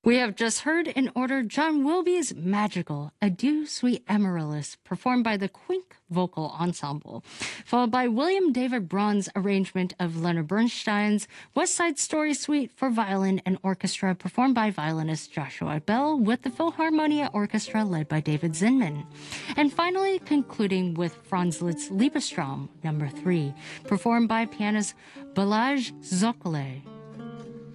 We have just heard in order John Wilby's Magical, Adieu Sweet Amaryllis, performed by the Quink Vocal Ensemble, followed by William David Braun's arrangement of Leonard Bernstein's West Side Story Suite for violin and orchestra, performed by violinist Joshua Bell with the Philharmonia Orchestra led by David Zinman. And finally, concluding with Franz Liszt's Liebestraum, No. 3, performed by pianist Balázs Zokolay.